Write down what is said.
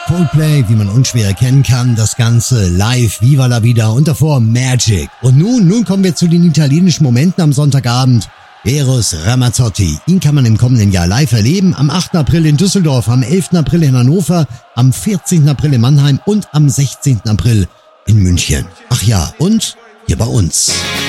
Coldplay, wie man unschwer erkennen kann, das Ganze live, Viva la Vida und davor Magic. Und nun kommen wir zu den italienischen Momenten am Sonntagabend. Eros Ramazzotti, ihn kann man im kommenden Jahr live erleben, am 8. April in Düsseldorf, am 11. April in Hannover, am 14. April in Mannheim und am 16. April in München. Ach ja, und hier bei uns.